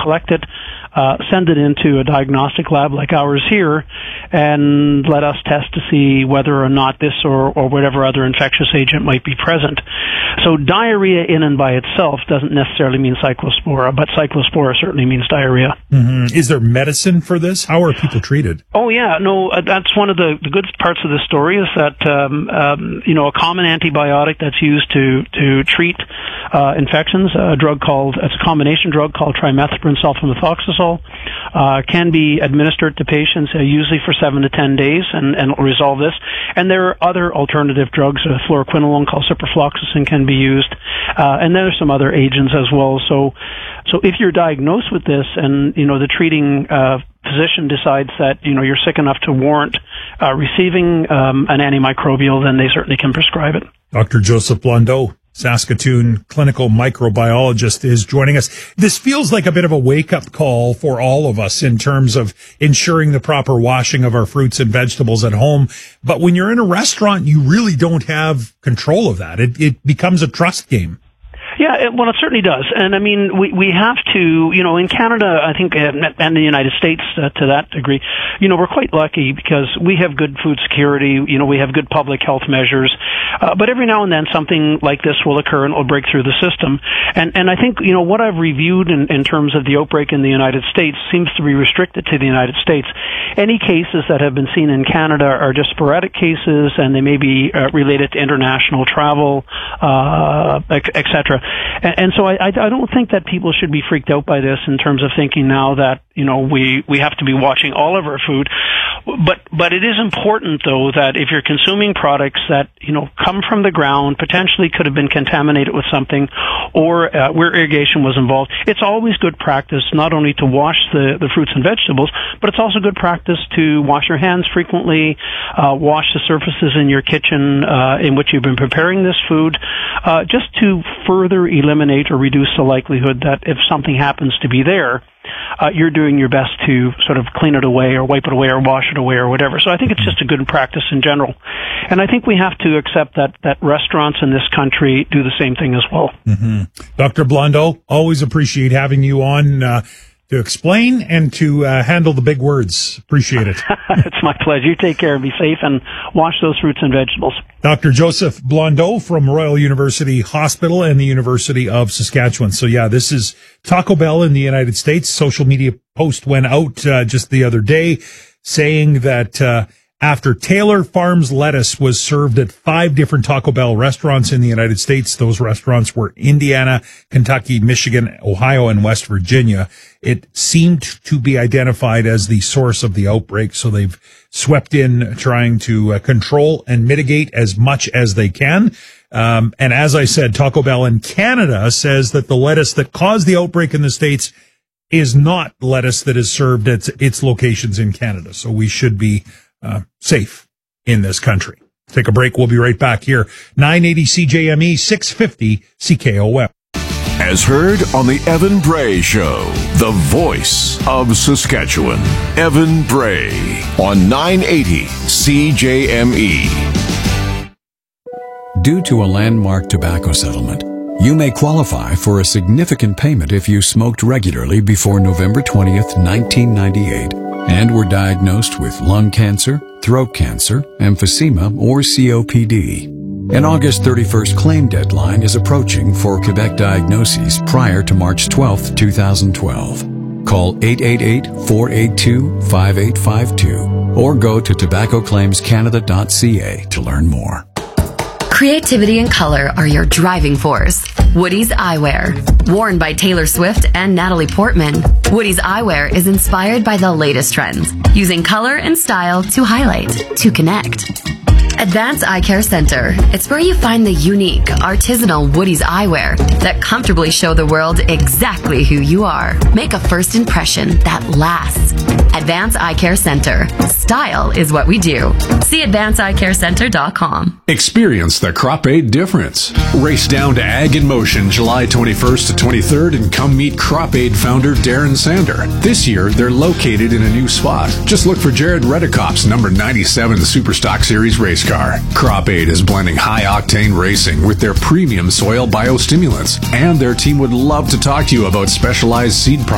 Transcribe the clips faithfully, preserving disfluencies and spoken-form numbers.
collect it, uh, send it into a diagnostic lab like ours here, and let us test to see whether or not this or, or whatever other infectious agent might be present. So diarrhea in and by itself doesn't necessarily mean cyclospora, but cyclospora certainly means diarrhea. Mm-hmm. Is there medicine for this? How are people treated? Oh, yeah. No, uh, that's one of the, the good parts of this story is that, um, um, you know, a common antibiotic that's used to, to treat uh, infections, a drug called, it's a combination drug called trimethoprim sulfamethoxazole, uh, can be administered to patients uh, usually for seven to ten days and, and will resolve this. And there are other alternative drugs, uh, fluoroquinolone called ciprofloxacin can be used, uh, and then there's some other agents as well. So, so if you're diagnosed with this and, you know, the treating uh, physician decides that, you know, you're sick enough to warrant uh, receiving um, an antimicrobial, then they certainly can prescribe it. Doctor Joseph Blondeau, Saskatoon clinical microbiologist, is joining us. This feels like a bit of a wake-up call for all of us in terms of ensuring the proper washing of our fruits and vegetables at home. But when you're in a restaurant, you really don't have control of that. It, it becomes a trust game. Yeah, it, well, it certainly does. And I mean, we, we have to, you know, in Canada, I think, and in the United States uh, to that degree, you know, we're quite lucky because we have good food security, you know, we have good public health measures. Uh, but every now and then something like this will occur and it will break through the system. And, and I think, you know, what I've reviewed in, in terms of the outbreak in the United States seems to be restricted to the United States. Any cases that have been seen in Canada are just sporadic cases and they may be uh, related to international travel, uh, et cetera. And, and so I, I don't think that people should be freaked out by this in terms of thinking now that, you know, we, we have to be watching all of our food. But, but it is important, though, that if you're consuming products that, you know, come from the ground, potentially could have been contaminated with something, or uh, where irrigation was involved, it's always good practice not only to wash the, the fruits and vegetables, but it's also good practice to wash your hands frequently, uh, wash the surfaces in your kitchen uh, in which you've been preparing this food, uh, just to further eliminate or reduce the likelihood that if something happens to be there, Uh, you're doing your best to sort of clean it away or wipe it away or wash it away or whatever. So I think it's just a good practice in general. And I think we have to accept that, that restaurants in this country do the same thing as well. Mm-hmm. Doctor Blondeau, always appreciate having you on uh, to explain and to uh, handle the big words. Appreciate it. It's my pleasure. You take care and be safe and wash those fruits and vegetables. Doctor Joseph Blondeau from Royal University Hospital and the University of Saskatchewan. So yeah, this is Taco Bell in the United States. Social media post went out uh, just the other day saying that uh, after Taylor Farms lettuce was served at five different Taco Bell restaurants in the United States, those restaurants were Indiana, Kentucky, Michigan, Ohio, and West Virginia. It seemed to be identified as the source of the outbreak, so they've swept in trying to uh, control and mitigate as much as they can. Um, and as I said, Taco Bell in Canada says that the lettuce that caused the outbreak in the States is not lettuce that is served at its locations in Canada. So we should be uh, safe in this country. Take a break. We'll be right back here. nine eighty C J M E, six fifty C K O M. As heard on the Evan Bray Show, the voice of Saskatchewan. Evan Bray on nine eighty C J M E. Due to a landmark tobacco settlement, you may qualify for a significant payment if you smoked regularly before November twentieth, nineteen ninety-eight, and were diagnosed with lung cancer, throat cancer, emphysema, or C O P D. An August thirty-first claim deadline is approaching for Quebec diagnoses prior to March twelfth, twenty twelve. Call eight eight eight, four eight two, five eight five two or go to tobacco claims canada dot c a to learn more. Creativity and color are your driving force. Woody's Eyewear. Worn by Taylor Swift and Natalie Portman, Woody's Eyewear is inspired by the latest trends, using color and style to highlight, to connect. Advanced Eye Care Center. It's where you find the unique, artisanal Woody's eyewear that comfortably show the world exactly who you are. Make a first impression that lasts. Advanced Eye Care Center. Style is what we do. See advanced eye care center dot com. Experience the Crop Aid difference. Race down to Ag in Motion July twenty-first to twenty-third and come meet Crop Aid founder Darren Sander. This year, they're located in a new spot. Just look for Jared Redekop's number ninety-seven Superstock Series race car. Crop Aid is blending high-octane racing with their premium soil biostimulants, and their team would love to talk to you about specialized seed primers,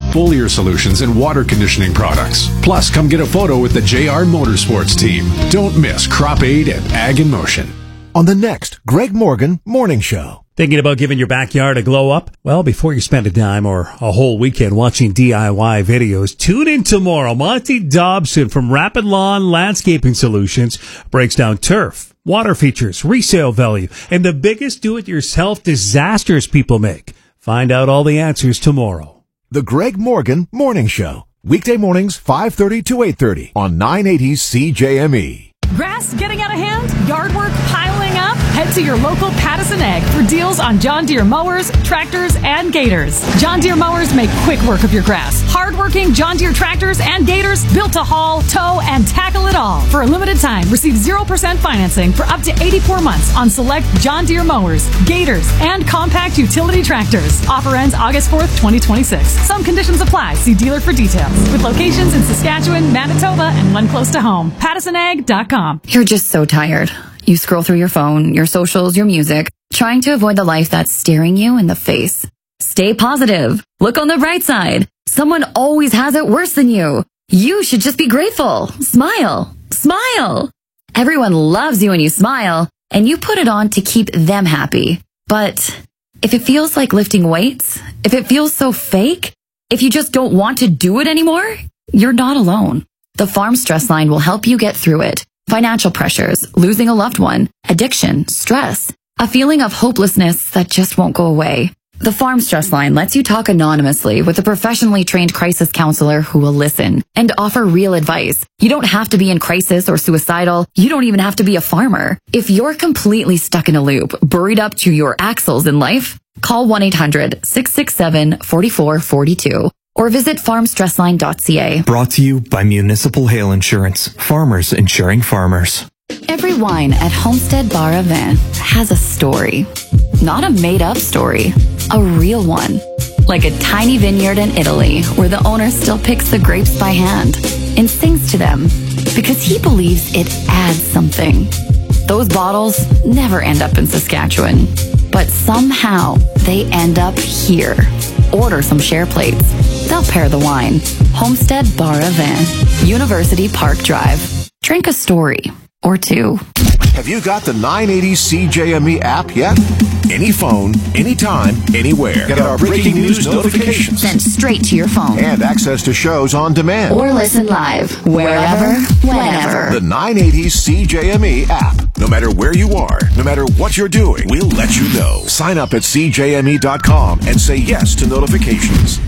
foliar solutions, and water conditioning products. Plus, come get a photo with the J R Motorsports team. Don't miss Crop Aid at Ag in Motion. On the next Greg Morgan Morning Show. Thinking about giving your backyard a glow up? Well, before you spend a dime or a whole weekend watching D I Y videos, tune in tomorrow. Monty Dobson from Rapid Lawn Landscaping Solutions breaks down turf, water features, resale value, and the biggest do-it-yourself disasters people make. Find out all the answers tomorrow. The Greg Morgan Morning Show. Weekday mornings, five thirty to eight thirty on nine eighty C J M E. Grass getting out of hand? Yard work piling up? Head to your local Pattison Ag for deals on John Deere mowers, tractors, and gators. John Deere mowers make quick work of your grass. Hard-working John Deere tractors and gators built to haul, tow, and tackle it all. For a limited time, receive zero percent financing for up to eighty-four months on select John Deere mowers, gators, and compact utility tractors. Offer ends August fourth, twenty twenty-six. Some conditions apply. See dealer for details. With locations in Saskatchewan, Manitoba, and one close to home. Pattison Ag dot com. You're just so tired. You scroll through your phone, your socials, your music, trying to avoid the life that's staring you in the face. Stay positive. Look on the bright side. Someone always has it worse than you. You should just be grateful. Smile. Smile. Everyone loves you when you smile, and you put it on to keep them happy. But if it feels like lifting weights, if it feels so fake, if you just don't want to do it anymore, you're not alone. The Farm Stress Line will help you get through it. Financial pressures, losing a loved one, addiction, stress, a feeling of hopelessness that just won't go away. The Farm Stress Line lets you talk anonymously with a professionally trained crisis counselor who will listen and offer real advice. You don't have to be in crisis or suicidal. You don't even have to be a farmer. If you're completely stuck in a loop, buried up to your axles in life, call one eight hundred, six six seven, four four four two. Or visit farm stress line dot c a. Brought to you by Municipal Hail Insurance. Farmers insuring farmers. Every wine at Homestead Bar à Vin has a story. Not a made-up story. A real one. Like a tiny vineyard in Italy where the owner still picks the grapes by hand and sings to them because he believes it adds something. Those bottles never end up in Saskatchewan, but somehow they end up here. Order some share plates. They'll pair the wine. Homestead Bar à Vin, University Park Drive. Drink a story or two. Have you got the nine eighty C J M E app yet? Any phone, anytime, anywhere. Get our breaking news notifications sent straight to your phone. And access to shows on demand. Or listen live, wherever, whenever. The nine eighty C J M E app. No matter where you are, no matter what you're doing, we'll let you know. Sign up at c j m e dot com and say yes to notifications.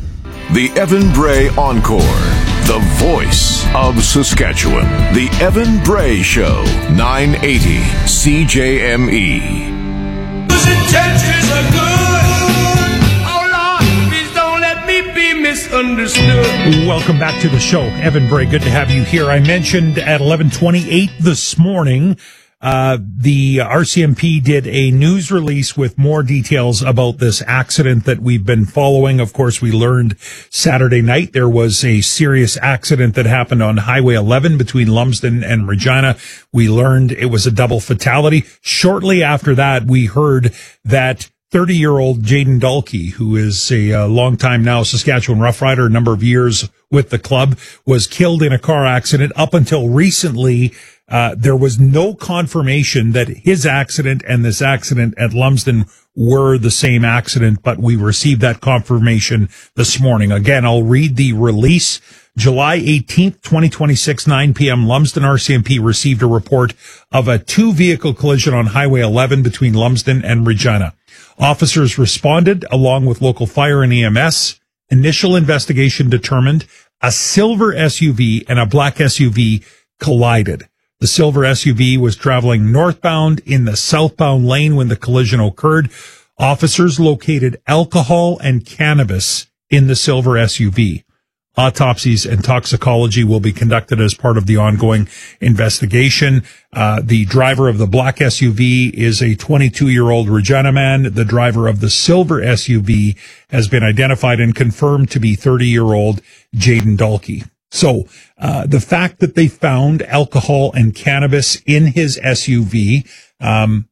The Evan Bray Encore. The voice of Saskatchewan. The Evan Bray Show. nine eighty C J M E. Whose intentions are good. Oh Lord, please don't let me be misunderstood. Welcome back to the show. Evan Bray, good to have you here. I mentioned at eleven twenty-eight this morning, uh, the R C M P did a news release with more details about this accident that we've been following. Of course, we learned Saturday night there was a serious accident that happened on Highway eleven between Lumsden and Regina. We learned it was a double fatality. Shortly after that, we heard that thirty-year-old Jaden Dalkey, who is a uh, long-time now Saskatchewan Rough Rider, a number of years with the club, was killed in a car accident. Up until recently, uh, there was no confirmation that his accident and this accident at Lumsden were the same accident, but we received that confirmation this morning. Again, I'll read the release. July eighteenth, twenty twenty-six, nine p.m., Lumsden R C M P received a report of a two-vehicle collision on Highway eleven between Lumsden and Regina. Officers responded along with local fire and E M S. Initial investigation determined a silver S U V and a black S U V collided. The silver S U V was traveling northbound in the southbound lane when the collision occurred. Officers located alcohol and cannabis in the silver S U V. Autopsies and toxicology will be conducted as part of the ongoing investigation. Uh, the driver of the black S U V is a twenty-two-year-old Regina man. The driver of the silver S U V has been identified and confirmed to be thirty-year-old Jaden Dalkey. So uh, the fact that they found alcohol and cannabis in his S U V um,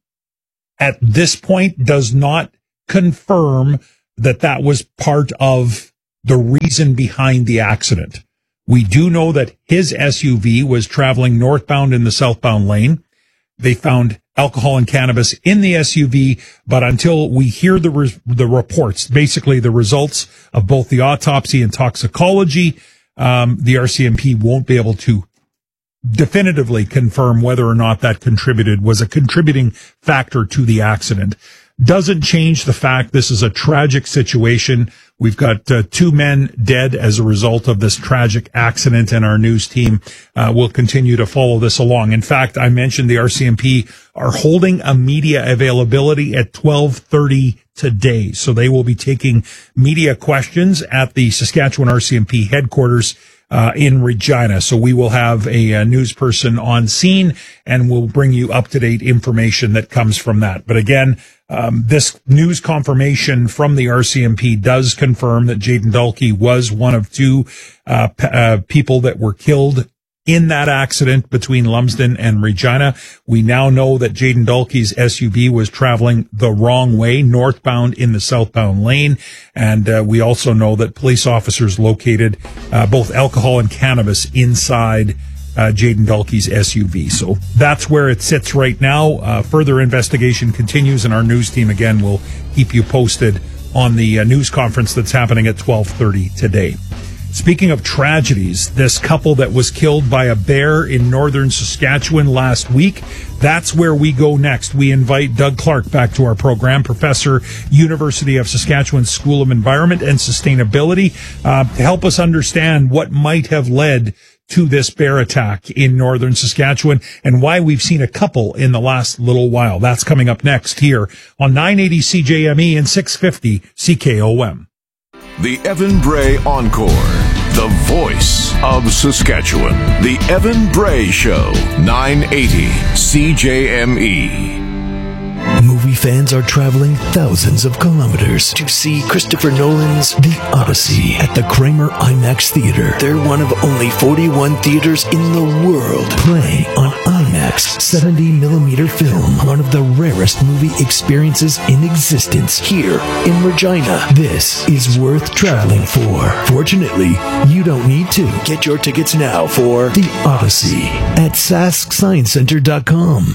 at this point does not confirm that that was part of the reason behind the accident. We do know that his S U V was traveling northbound in the southbound lane. They found alcohol and cannabis in the S U V, but until we hear the re- the reports, basically the results of both the autopsy and toxicology, um, the R C M P won't be able to definitively confirm whether or not that contributed, was a contributing factor to the accident. Doesn't change the fact this is a tragic situation. We've got uh, two men dead as a result of this tragic accident, and our news team uh, will continue to follow this along. In fact, I mentioned the R C M P are holding a media availability at twelve thirty today. So they will be taking media questions at the Saskatchewan R C M P headquarters Uh, in Regina. So we will have a, a news person on scene, and we'll bring you up-to-date information that comes from that. But again, um, this news confirmation from the R C M P does confirm that Jayden Dalkey was one of two uh, p- uh, people that were killed in that accident between Lumsden and Regina. We now know that Jayden Dalkey's S U V was traveling the wrong way, northbound in the southbound lane. And uh, we also know that police officers located uh, both alcohol and cannabis inside uh, Jayden Dalkey's S U V. So that's where it sits right now. Uh, further investigation continues, and our news team, again, will keep you posted on the uh, news conference that's happening at twelve thirty today. Speaking of tragedies, this couple that was killed by a bear in northern Saskatchewan last week, that's where we go next. We invite Doug Clark back to our program, professor, University of Saskatchewan School of Environment and Sustainability, uh, to help us understand what might have led to this bear attack in northern Saskatchewan and why we've seen a couple in the last little while. That's coming up next here on nine eighty C J M E and six fifty C K O M. The Evan Bray Encore, the voice of Saskatchewan. The Evan Bray Show, nine eighty C J M E. Movie fans are traveling thousands of kilometers to see Christopher Nolan's The Odyssey at the Kramer IMAX Theater. They're one of only forty-one theaters in the world playing on IMAX seventy millimeter film, one of the rarest movie experiences in existence here in Regina. This is worth traveling for. Fortunately, you don't need to. Get your tickets now for The Odyssey at sask science center dot com.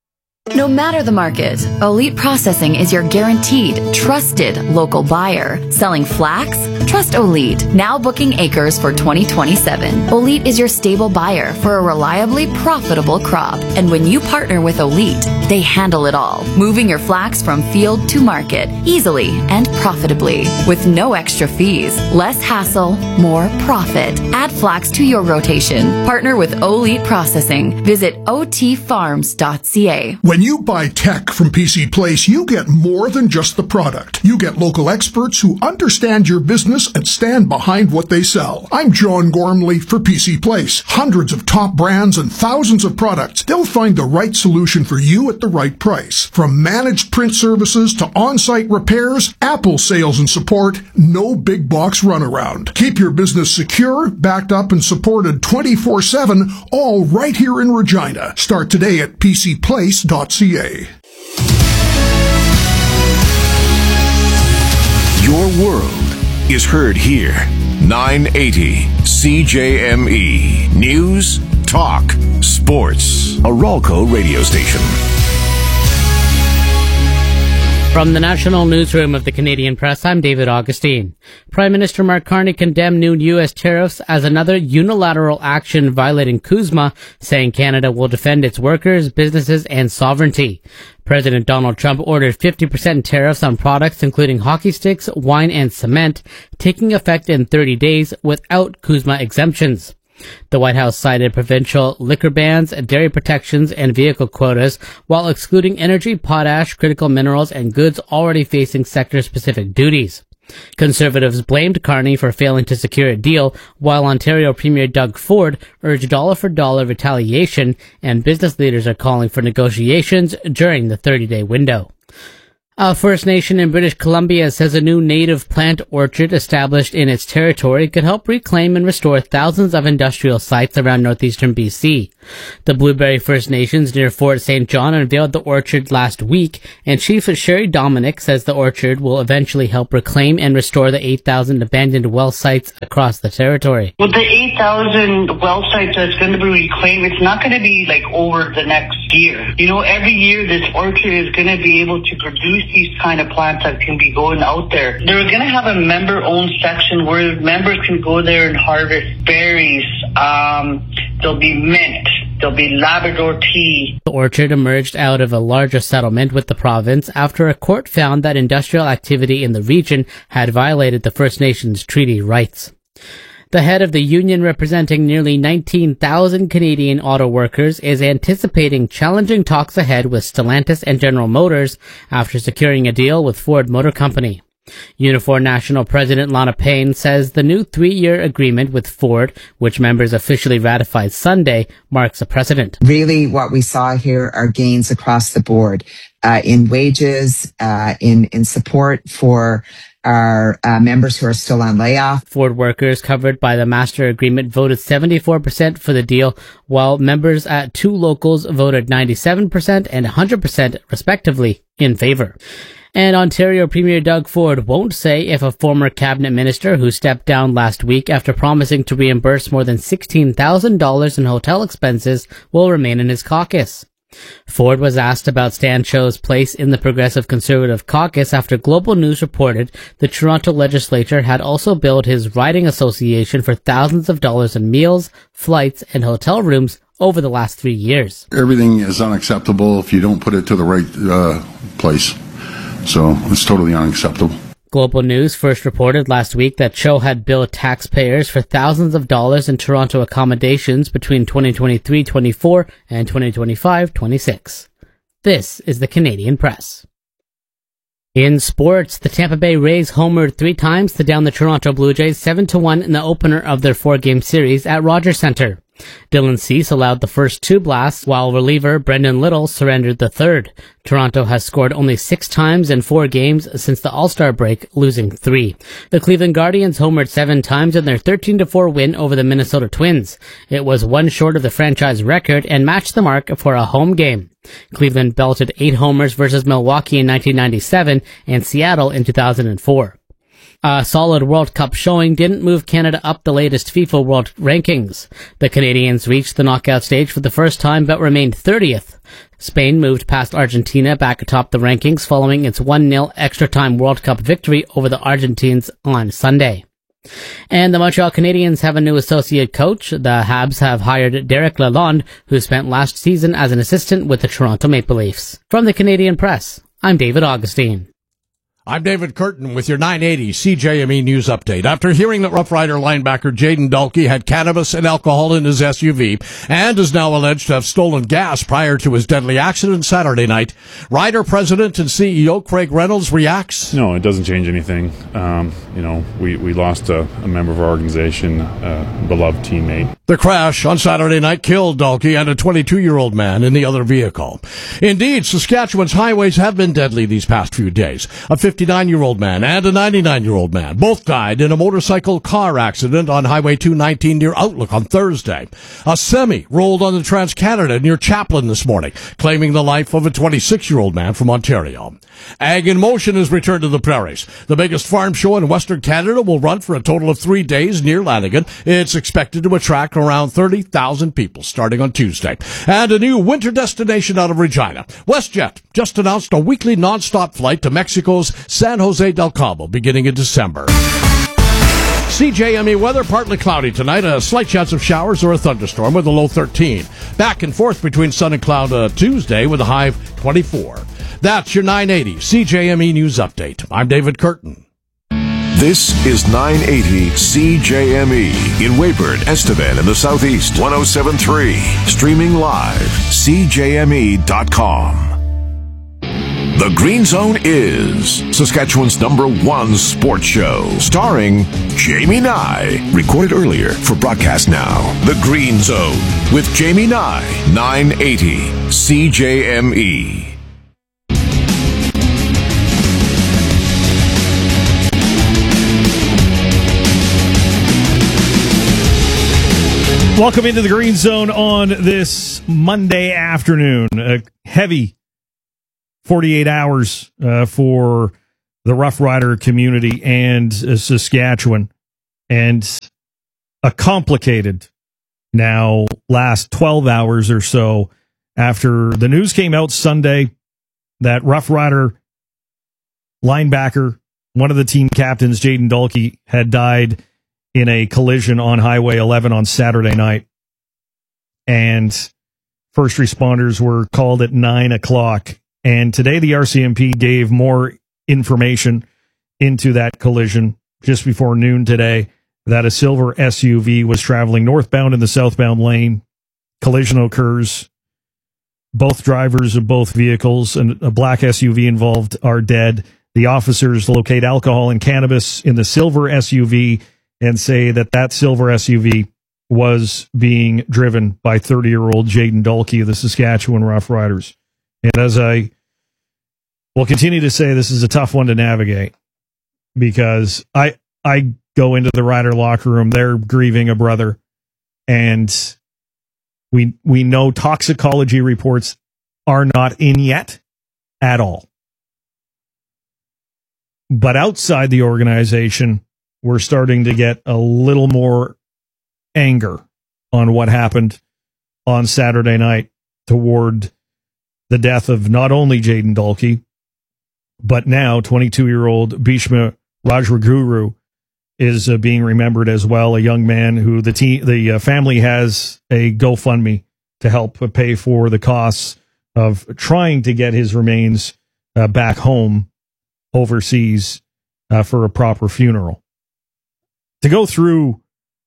No matter the market, Elite Processing is your guaranteed, trusted local buyer. Selling flax? Trust Elite. Now booking acres for twenty twenty-seven. Elite is your stable buyer for a reliably profitable crop. And when you partner with Elite, they handle it all, moving your flax from field to market easily and profitably with no extra fees. Less hassle, more profit. Add flax to your rotation. Partner with Elite Processing. Visit o t farms dot c a. When you buy tech from P C Place, you get more than just the product. You get local experts who understand your business and stand behind what they sell. I'm John Gormley for P C Place. Hundreds of top brands and thousands of products. They'll find the right solution for you at the right price. From managed print services to on-site repairs, Apple sales and support, no big box runaround. Keep your business secure, backed up, and supported twenty-four seven, all right here in Regina. Start today at p c place dot c a. Your world is heard here. nine eighty C J M E. News, talk, sports. A Ralco radio station. From the National Newsroom of the Canadian Press, I'm David Augustine. Prime Minister Mark Carney condemned new U S tariffs as another unilateral action violating CUSMA, saying Canada will defend its workers, businesses, and sovereignty. President Donald Trump ordered fifty percent tariffs on products including hockey sticks, wine, and cement, taking effect in thirty days without CUSMA exemptions. The White House cited provincial liquor bans, dairy protections, and vehicle quotas, while excluding energy, potash, critical minerals, and goods already facing sector-specific duties. Conservatives blamed Carney for failing to secure a deal, while Ontario Premier Doug Ford urged dollar-for-dollar retaliation, and business leaders are calling for negotiations during the thirty-day window. A First Nation in British Columbia says a new native plant orchard established in its territory could help reclaim and restore thousands of industrial sites around northeastern B C. The Blueberry First Nations near Fort Saint John unveiled the orchard last week, and Chief Sherry Dominic says the orchard will eventually help reclaim and restore the eight thousand abandoned well sites across the territory. With the eight thousand well sites that's going to be reclaimed, it's not going to be like over the next year. You know, every year this orchard is going to be able to produce these kind of plants that can be going out there. They're going to have a member-owned section where members can go there and harvest berries. Um, there'll be mint. There'll be Labrador tea. The orchard emerged out of a larger settlement with the province after a court found that industrial activity in the region had violated the First Nations treaty rights. The head of the union representing nearly nineteen thousand Canadian auto workers is anticipating challenging talks ahead with Stellantis and General Motors after securing a deal with Ford Motor Company. Unifor National President Lana Payne says the new three-year agreement with Ford, which members officially ratified Sunday, marks a precedent. Really what we saw here are gains across the board uh, in wages, uh, in, in support for our uh, members who are still on layoff. Ford workers covered by the master agreement voted seventy-four percent for the deal, while members at two locals voted ninety-seven percent and one hundred percent respectively in favor. And Ontario Premier Doug Ford won't say if a former cabinet minister who stepped down last week after promising to reimburse more than sixteen thousand dollars in hotel expenses will remain in his caucus. Ford was asked about Stan Cho's place in the Progressive Conservative caucus after Global News reported the Toronto legislature had also billed his riding association for thousands of dollars in meals, flights, and hotel rooms over the last three years. Everything is unacceptable if you don't put it to the right uh, place. So it's totally unacceptable. Global News first reported last week that Cho had billed taxpayers for thousands of dollars in Toronto accommodations between twenty twenty-three twenty-four and twenty twenty-five twenty-six. This is the Canadian Press. In sports, the Tampa Bay Rays homered three times to down the Toronto Blue Jays seven to one in the opener of their four-game series at Rogers Centre. Dylan Cease allowed the first two blasts, while reliever Brendan Little surrendered the third. Toronto has scored only six times in four games since the All-Star break, losing three. The Cleveland Guardians homered seven times in their thirteen to four win over the Minnesota Twins. It was one short of the franchise record and matched the mark for a home game. Cleveland belted eight homers versus Milwaukee in nineteen ninety-seven and Seattle in two thousand four. A solid World Cup showing didn't move Canada up the latest FIFA World Rankings. The Canadians reached the knockout stage for the first time but remained thirtieth. Spain moved past Argentina back atop the rankings following its one nil extra-time World Cup victory over the Argentines on Sunday. And the Montreal Canadiens have a new associate coach. The Habs have hired Derek Lalonde, who spent last season as an assistant with the Toronto Maple Leafs. From the Canadian Press, I'm David Augustine. I'm David Curtin with your nine eighty C J M E News Update. After hearing that Rough Rider linebacker Jaden Dalkey had cannabis and alcohol in his S U V and is now alleged to have stolen gas prior to his deadly accident Saturday night, Ryder President and C E O Craig Reynolds reacts. No, it doesn't change anything. Um, you know, we, we lost a, a member of our organization, a beloved teammate. The crash on Saturday night killed Dalkey and a twenty-two-year-old man in the other vehicle. Indeed, Saskatchewan's highways have been deadly these past few days. A fifty-nine-year-old man and a ninety-nine-year-old man both died in a motorcycle car accident on Highway two nineteen near Outlook on Thursday. A semi rolled on the Trans-Canada near Chaplin this morning, claiming the life of a twenty-six-year-old man from Ontario. Ag in Motion has returned to the prairies. The biggest farm show in Western Canada will run for a total of three days near Lanigan. It's expected to attract around thirty thousand people starting on Tuesday. And a new winter destination out of Regina. WestJet just announced a weekly non-stop flight to Mexico's San Jose del Cabo beginning in December. C J M E weather, partly cloudy tonight. A slight chance of showers or a thunderstorm with a low thirteen. Back and forth between sun and cloud uh, Tuesday with a high of twenty-four. That's your nine eighty C J M E News Update. I'm David Curtin. This is nine eighty C J M E in Weyburn, Estevan in the Southeast, one oh seven point three. Streaming live, C J M E dot com. The Green Zone is Saskatchewan's number one sports show, starring Jamie Nye. Recorded earlier for broadcast now. The Green Zone with Jamie Nye, nine eighty C J M E. Welcome into the Green Zone on this Monday afternoon. A heavy forty-eight hours uh, for the Rough Rider community and uh, Saskatchewan, and a complicated now last twelve hours or so after the news came out Sunday that Rough Rider linebacker, one of the team captains, Jayden Dalkey, had died in a collision on Highway eleven on Saturday night. And first responders were called at nine o'clock. And today the R C M P gave more information into that collision just before noon today, that a silver S U V was traveling northbound in the southbound lane. Collision occurs. Both drivers of both vehicles and a black S U V involved are dead. The officers locate alcohol and cannabis in the silver S U V and say that that silver S U V was being driven by thirty-year-old Jayden Dalkey of the Saskatchewan Rough Riders. And as I will continue to say, this is a tough one to navigate because I I go into the Rider locker room, they're grieving a brother, and we we know toxicology reports are not in yet at all. But outside the organization, we're starting to get a little more anger on what happened on Saturday night toward the death of not only Jayden Dalkey, but now twenty-two-year-old Bhishma Rajaguru is uh, being remembered as well, a young man who the te- the uh, family has a GoFundMe to help pay for the costs of trying to get his remains uh, back home overseas uh, for a proper funeral. To go through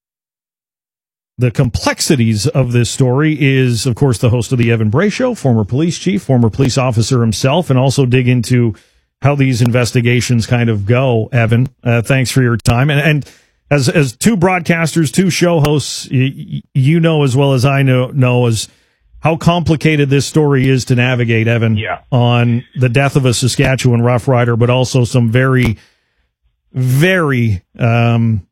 the complexities of this story is, of course, the host of the Evan Bray Show, former police chief, former police officer himself, and also dig into how these investigations kind of go. Evan, uh, thanks for your time. And, and as as two broadcasters, two show hosts, y- you know as well as I know, know as how complicated this story is to navigate, Evan, yeah. on the death of a Saskatchewan Rough Rider, but also some very, very um,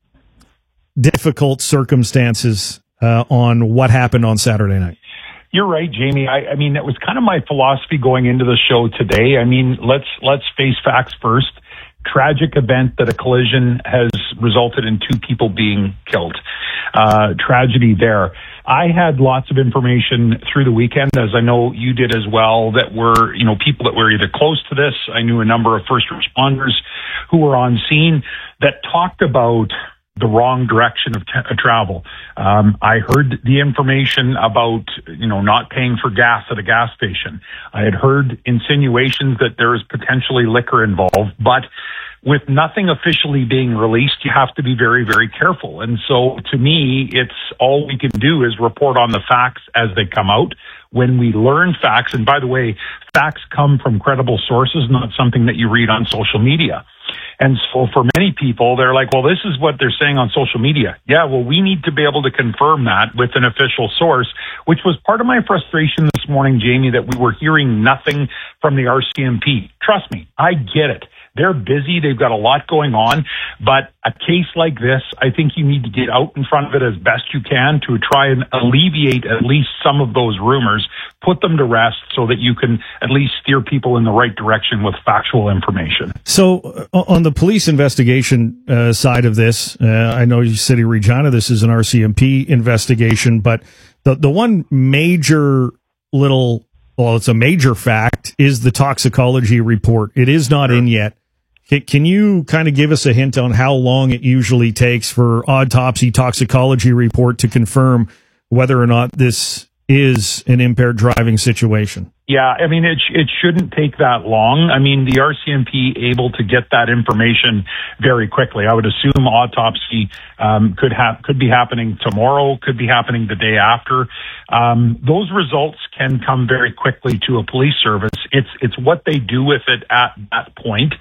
difficult circumstances uh, on what happened on Saturday night. You're right, Jamie. I, I mean, that was kind of my philosophy going into the show today. I mean, let's let's face facts first. Tragic event that a collision has resulted in two people being killed. Uh, tragedy there. I had lots of information through the weekend, as I know you did as well, that were, you know, people that were either close to this. I knew a number of first responders who were on scene that talked about the wrong direction of t- travel. Um, I heard the information about, you know, not paying for gas at a gas station. I had heard insinuations that there is potentially liquor involved, but with nothing officially being released, you have to be very, very careful. And so to me, it's all we can do is report on the facts as they come out. When we learn facts, and by the way, facts come from credible sources, not something that you read on social media. And so for many people, they're like, well, this is what they're saying on social media. Yeah, well, we need to be able to confirm that with an official source, which was part of my frustration this morning, Jamie, that we were hearing nothing from the R C M P. Trust me, I get it. They're busy. They've got a lot going on. But a case like this, I think you need to get out in front of it as best you can to try and alleviate at least some of those rumors, put them to rest so that you can at least steer people in the right direction with factual information. So uh, on the police investigation uh, side of this, uh, I know you City Regina, this is an R C M P investigation, but the, the one major little, well, it's a major fact, is the toxicology report. It is not in yet. Can you kind of give us a hint on how long it usually takes for autopsy toxicology report to confirm whether or not this is an impaired driving situation? Yeah, I mean, it it shouldn't take that long. I mean, the R C M P able to get that information very quickly. I would assume autopsy um, could have could be happening tomorrow, could be happening the day after. Um, those results can come very quickly to a police service. It's it's what they do with it at that point.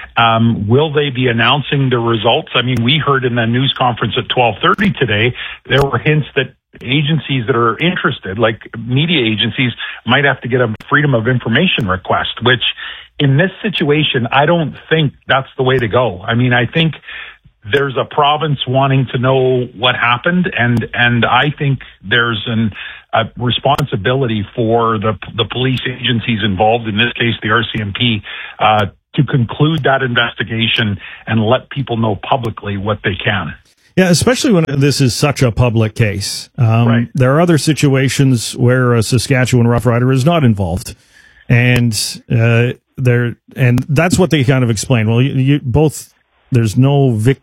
Um, will they be announcing the results? I mean, we heard in the news conference at twelve thirty today, there were hints that agencies that are interested, like media agencies, might have to get a freedom of information request, which in this situation, I don't think that's the way to go. I mean, I think there's a province wanting to know what happened, and and I think there's an a responsibility for the the police agencies involved, in this case the R C M P, uh, to conclude that investigation and let people know publicly what they can. Yeah, especially when this is such a public case. Um, right. There are other situations where a Saskatchewan Rough Rider is not involved, and uh, there and that's what they kind of explain. Well, you, you both there's no victim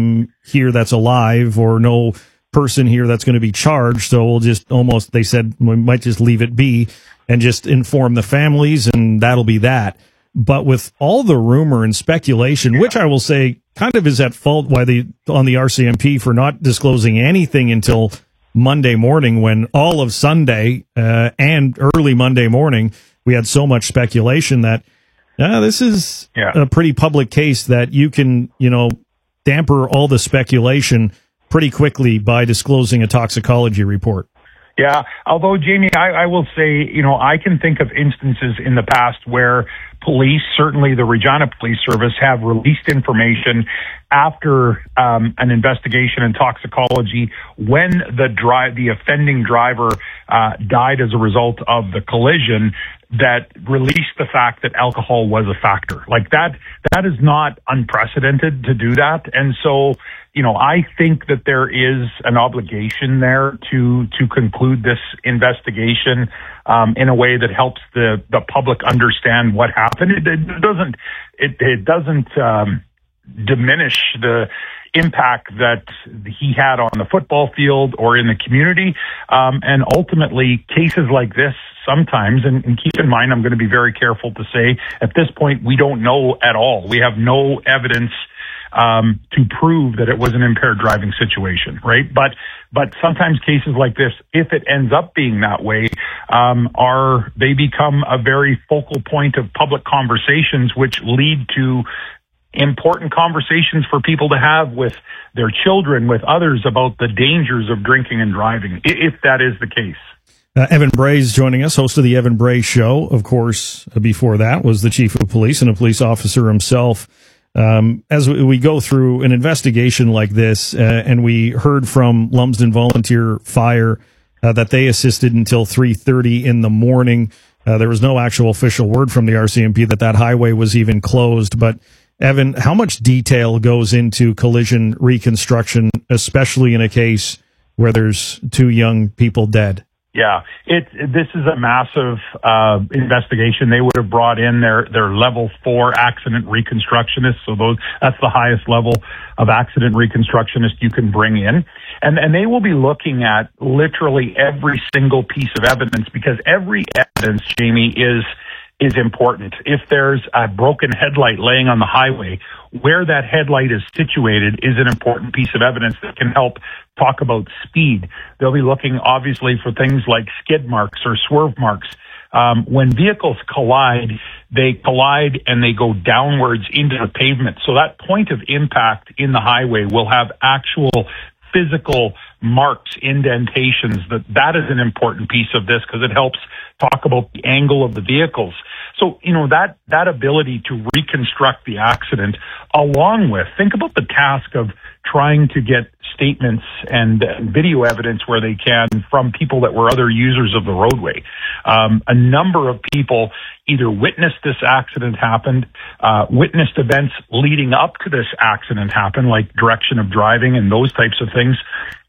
here that's alive or no person here that's going to be charged, so we'll just almost, they said we might just leave it be and just inform the families, and that'll be that. But with all the rumor and speculation, which I will say kind of is at fault why the on the R C M P for not disclosing anything until Monday morning, when all of Sunday uh, and early Monday morning we had so much speculation that uh, this is yeah. a pretty public case that you can, you know, damper all the speculation pretty quickly by disclosing a toxicology report. Yeah, although, Jamie, I, I will say, you know, I can think of instances in the past where police, certainly the Regina Police Service, have released information after um, an investigation in toxicology when the dri- the offending driver uh, died as a result of the collision, that released the fact that alcohol was a factor. Like that, that is not unprecedented to do that. And so, you know, I think that there is an obligation there to, to conclude this investigation, um, in a way that helps the, the public understand what happened. It, it doesn't, it, it doesn't, um, diminish the impact that he had on the football field or in the community. Um, and ultimately, cases like this sometimes, and, and keep in mind, I'm going to be very careful to say, at this point, we don't know at all. We have no evidence um, to prove that it was an impaired driving situation, right? But but sometimes cases like this, if it ends up being that way, um, are they become a very focal point of public conversations, which lead to important conversations for people to have with their children, with others, about the dangers of drinking and driving, if that is the case. Uh, Evan Bray is joining us, host of the Evan Bray Show. Of course, before that was the chief of police and a police officer himself. Um, as we go through an investigation like this, uh, and we heard from Lumsden Volunteer Fire uh, that they assisted until three thirty in the morning. Uh, there was no actual official word from the R C M P that that highway was even closed, but Evan, how much detail goes into collision reconstruction, especially in a case where there's two young people dead? Yeah, it, this is a massive uh, investigation. They would have brought in their, their level four accident reconstructionists. So those, that's the highest level of accident reconstructionist you can bring in. And, and they will be looking at literally every single piece of evidence, because every evidence, Jamie, is is important. If there's a broken headlight laying on the highway, where that headlight is situated is an important piece of evidence that can help talk about speed. They'll be looking, obviously, for things like skid marks or swerve marks. Um, when vehicles collide, they collide and they go downwards into the pavement. So that point of impact in the highway will have actual physical marks, indentations. That that is an important piece of this, because it helps talk about the angle of the vehicles. So, you know, that, that ability to reconstruct the accident, along with, think about the task of trying to get statements and, and video evidence where they can from people that were other users of the roadway. Um, a number of people either witnessed this accident happen, uh, witnessed events leading up to this accident happen, like direction of driving and those types of things,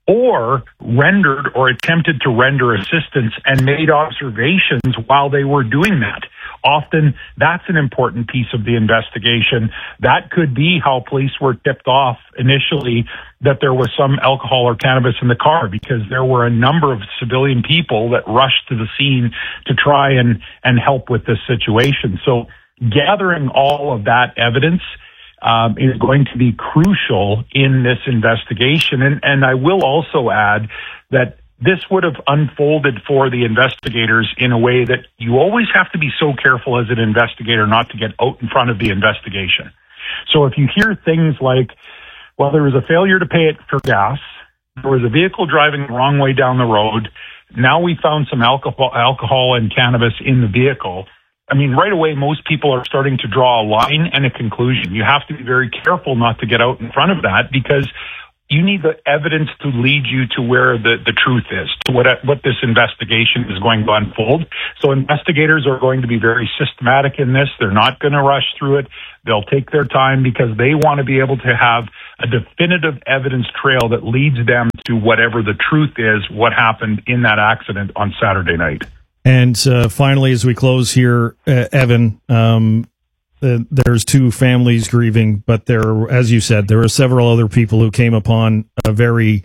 or rendered or attempted to render assistance and made observations while they were doing that. Often that's an important piece of the investigation. That could be how police were tipped off initially that there was some alcohol or cannabis in the car, because there were a number of civilian people that rushed to the scene to try and, and help with this situation. So gathering all of that evidence Um, is going to be crucial in this investigation. And, and I will also add that this would have unfolded for the investigators in a way that you always have to be so careful as an investigator not to get out in front of the investigation. So if you hear things like, well, there was a failure to pay it for gas, there was a vehicle driving the wrong way down the road, now we found some alcohol, alcohol and cannabis in the vehicle, I mean, right away, most people are starting to draw a line and a conclusion. You have to be very careful not to get out in front of that, because you need the evidence to lead you to where the, the truth is, to what, what this investigation is going to unfold. So investigators are going to be very systematic in this. They're not going to rush through it. They'll take their time because they want to be able to have a definitive evidence trail that leads them to whatever the truth is, what happened in that accident on Saturday night. And uh, finally, as we close here, uh, Evan, um, Uh, there's two families grieving, but there, as you said, there are several other people who came upon a very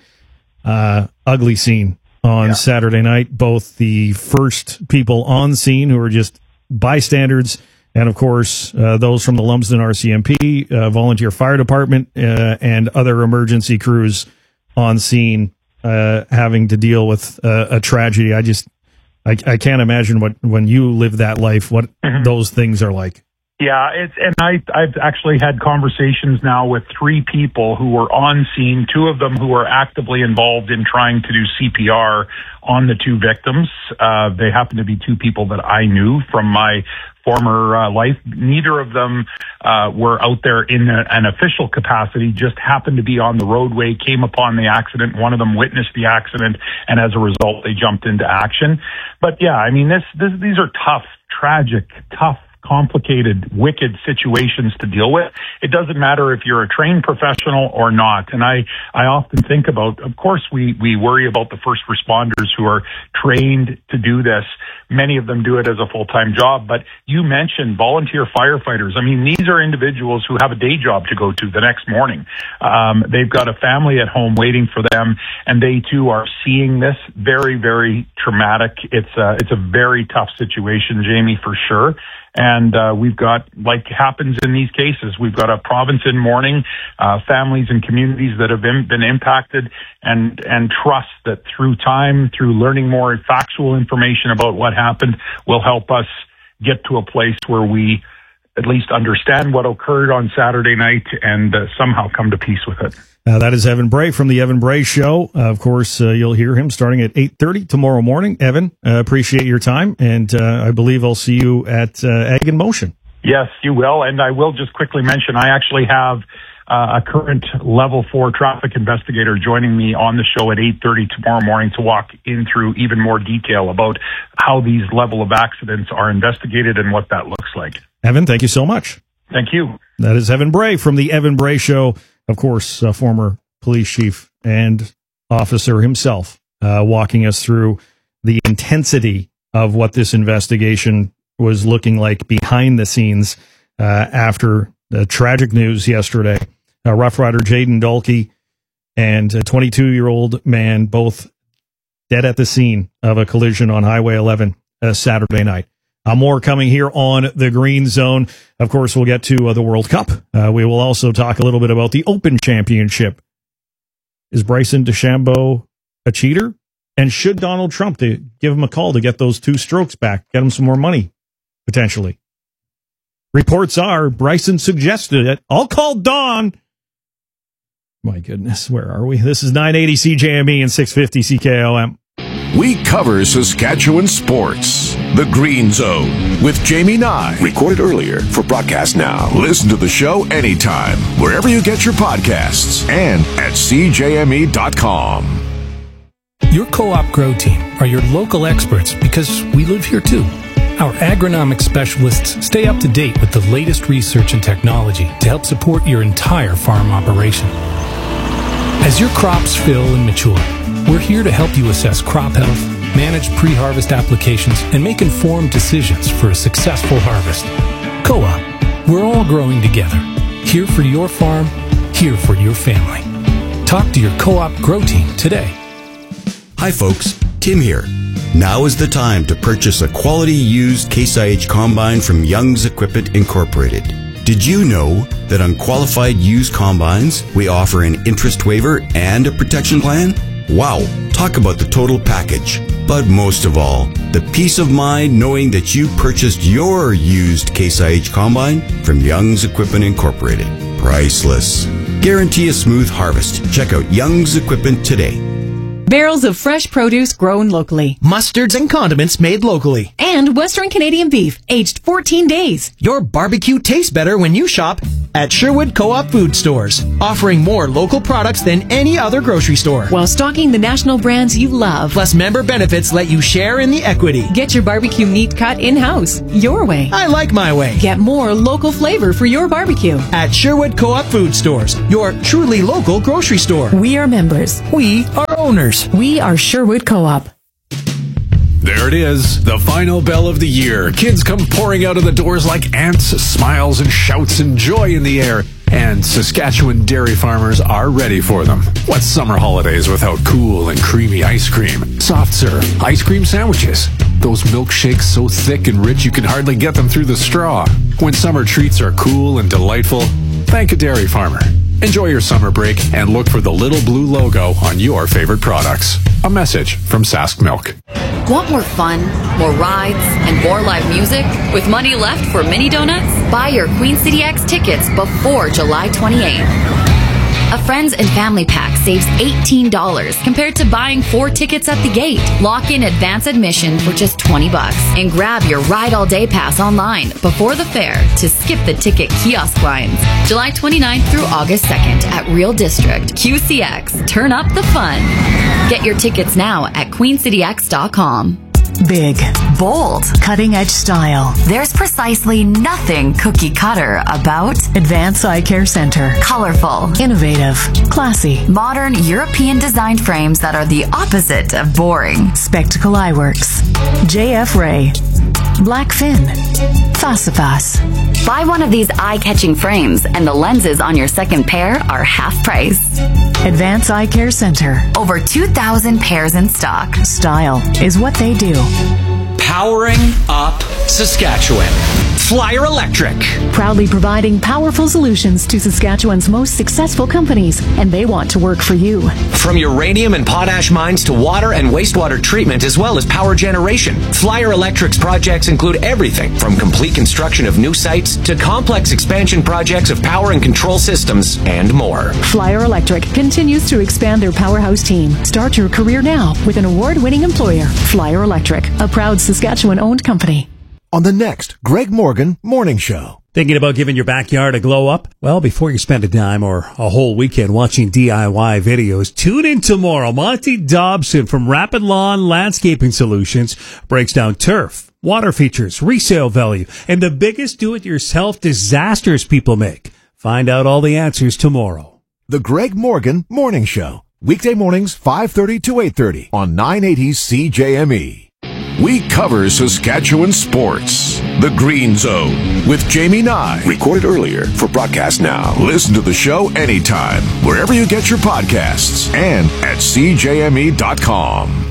uh, ugly scene on yeah. Saturday night. Both the first people on scene who were just bystanders, and of course uh, those from the Lumsden R C M P, uh, volunteer fire department, uh, and other emergency crews on scene, uh, having to deal with uh, a tragedy. I just, I, I can't imagine what when you live that life, what mm-hmm. those things are like. Yeah, it's, and I, I've actually had conversations now with three people who were on scene, two of them who were actively involved in trying to do C P R on the two victims. Uh, they happen to be two people that I knew from my former uh, life. Neither of them uh, were out there in a, an official capacity, just happened to be on the roadway, came upon the accident. One of them witnessed the accident, and as a result, they jumped into action. But yeah, I mean, this, this these are tough, tragic, tough, complicated, wicked situations to deal with. It doesn't matter if you're a trained professional or not. And I, I often think about, of course, we, we worry about the first responders who are trained to do this. Many of them do it as a full-time job, but you mentioned volunteer firefighters. I mean, these are individuals who have a day job to go to the next morning. Um, they've got a family at home waiting for them, and they too are seeing this. Very, very traumatic. It's a, it's a very tough situation, Jamie, for sure. And uh, we've got, like happens in these cases, we've got a province in mourning, uh, families and communities that have been, been impacted, and and trust that through time, through learning more factual information about what happened, will help us get to a place where we at least understand what occurred on Saturday night and uh, somehow come to peace with it. Uh, that is Evan Bray from the Evan Bray Show. Uh, of course, uh, you'll hear him starting at eight thirty tomorrow morning. Evan, uh, appreciate your time, and uh, I believe I'll see you at uh, Ag in Motion. Yes, you will, and I will just quickly mention I actually have uh, a current level four traffic investigator joining me on the show at eight thirty tomorrow morning to walk in through even more detail about how these level of accidents are investigated and what that looks like. Evan, thank you so much. Thank you. That is Evan Bray from the Evan Bray Show. Of course, uh, former police chief and officer himself, uh, walking us through the intensity of what this investigation was looking like behind the scenes uh, after the tragic news yesterday. Uh, Rough Rider Jaden Dalkey and a twenty-two-year-old man, both dead at the scene of a collision on Highway eleven uh, Saturday night. Uh, more coming here on the Green Zone. Of course, we'll get to uh, the World Cup. Uh, we will also talk a little bit about the Open Championship. Is Bryson DeChambeau a cheater? And should Donald Trump to give him a call to get those two strokes back, get him some more money, potentially? Reports are Bryson suggested it. I'll call Don. My goodness, where are we? This is nine eighty C J M E and six fifty C K O M. We cover Saskatchewan sports. The Green Zone with Jamie Nye. Recorded earlier for broadcast now. Listen to the show anytime, wherever you get your podcasts, and at C J M E dot com. Your Co-op Grow Team are your local experts because we live here too. Our agronomic specialists stay up to date with the latest research and technology to help support your entire farm operation. As your crops fill and mature, we're here to help you assess crop health, manage pre-harvest applications, and make informed decisions for a successful harvest. Co-op, we're all growing together. Here for your farm, here for your family. Talk to your Co-op Grow Team today. Hi folks, Tim here. Now is the time to purchase a quality used Case I H combine from Young's Equipment Incorporated. Did you know that on qualified used combines, we offer an interest waiver and a protection plan? Wow, talk about the total package. But most of all, the peace of mind knowing that you purchased your used Case I H combine from Young's Equipment Incorporated. Priceless. Guarantee a smooth harvest. Check out Young's Equipment today. Barrels of fresh produce grown locally. Mustards and condiments made locally. And Western Canadian beef, aged fourteen days. Your barbecue tastes better when you shop at Sherwood Co-op Food Stores, offering more local products than any other grocery store. While stocking the national brands you love. Plus, member benefits let you share in the equity. Get your barbecue meat cut in-house, your way. I like my way. Get more local flavor for your barbecue. At Sherwood Co-op Food Stores, your truly local grocery store. We are members. We are owners. We are Sherwood Co-op. There it is, the final bell of the year. Kids come pouring out of the doors like ants, smiles and shouts and joy in the air. And Saskatchewan dairy farmers are ready for them. What's summer holidays without cool and creamy ice cream, soft serve, ice cream sandwiches? Those milkshakes so thick and rich you can hardly get them through the straw. When summer treats are cool and delightful, thank a dairy farmer. Enjoy your summer break and look for the little blue logo on your favorite products. A message from Sask Milk. Want more fun, more rides, and more live music? With money left for mini donuts? Buy your Queen City X tickets before July twenty-eighth. A friends and family pack saves eighteen dollars compared to buying four tickets at the gate. Lock in advance admission for just twenty bucks and grab your ride all day pass online before the fair to skip the ticket kiosk lines. July twenty-ninth through August second at Real District. Q C X. Turn up the fun. Get your tickets now at queen city x dot com. Big, bold, cutting-edge style. There's precisely nothing cookie cutter about Advance Eye Care Center. Colorful, innovative, classy, modern European designed frames that are the opposite of boring. Spectacle Eyeworks, J F Ray, Blackfin, Fasifas. Buy one of these eye-catching frames and the lenses on your second pair are half price. Advance Eye Care Center. Over two thousand pairs in stock. Style is what they do. Powering up Saskatchewan. Flyer Electric. Proudly providing powerful solutions to Saskatchewan's most successful companies, and they want to work for you. From uranium and potash mines to water and wastewater treatment, as well as power generation, Flyer Electric's projects include everything from complete construction of new sites to complex expansion projects of power and control systems and more. Flyer Electric continues to expand their powerhouse team. Start your career now with an award-winning employer. Flyer Electric, a proud Saskatchewan-owned company. On the next Greg Morgan Morning Show. Thinking about giving your backyard a glow up? Well, before you spend a dime or a whole weekend watching D I Y videos, tune in tomorrow. Monty Dobson from Rapid Lawn Landscaping Solutions breaks down turf, water features, resale value, and the biggest do-it-yourself disasters people make. Find out all the answers tomorrow. The Greg Morgan Morning Show. Weekday mornings five thirty to eight thirty on nine eighty C J M E. We cover Saskatchewan sports. The Green Zone with Jamie Nye. Recorded earlier for broadcast now. Listen to the show anytime, wherever you get your podcasts and at C J M E dot com.